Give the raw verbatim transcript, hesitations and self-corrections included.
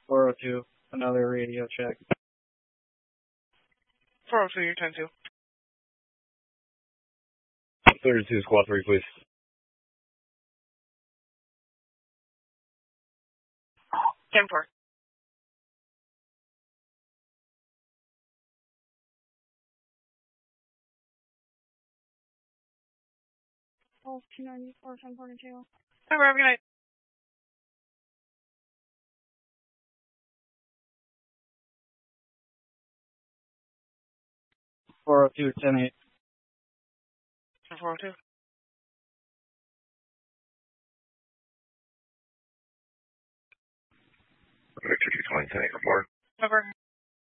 four oh two, another radio check. four oh two, you're ten two. thirty-two, squad three, please. ten four. Oh, two ninety-four, ten forty-two. Have a good night. four oh two, ten eight. four oh two. Victor two twenty, ten eight, report. Over.